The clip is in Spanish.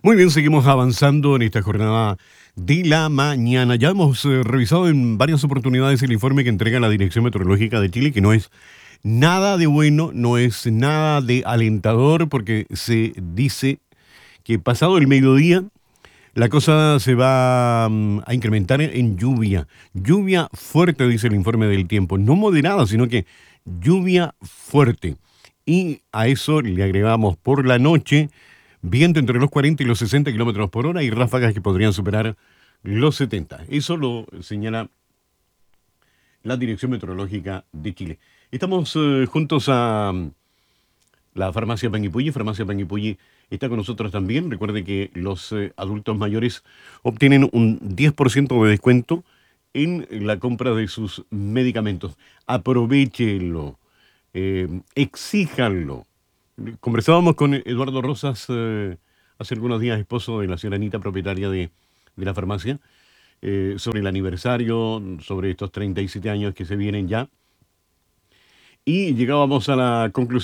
Muy bien, seguimos avanzando en esta jornada de la mañana. Ya hemos revisado en varias oportunidades el informe que entrega la Dirección Meteorológica de Chile, que no es nada de bueno, no es nada de alentador, porque se dice que pasado el mediodía la cosa se va a incrementar en lluvia. Lluvia fuerte, dice el informe del tiempo. No moderada, sino que lluvia fuerte. Y a eso le agregamos por la noche viento entre los 40 y los 60 kilómetros por hora y ráfagas que podrían superar los 70. Eso lo señala la Dirección Meteorológica de Chile. Estamos juntos a la farmacia Panguipulli. Farmacia Panguipulli está con nosotros también. Recuerde que los adultos mayores obtienen un 10% de descuento en la compra de sus medicamentos. Aprovechenlo, exíjanlo. Conversábamos con Eduardo Rosas hace algunos días, esposo de la señora Anita, propietaria de la farmacia, sobre el aniversario, sobre estos 37 años que se vienen ya. Y llegábamos a la conclusión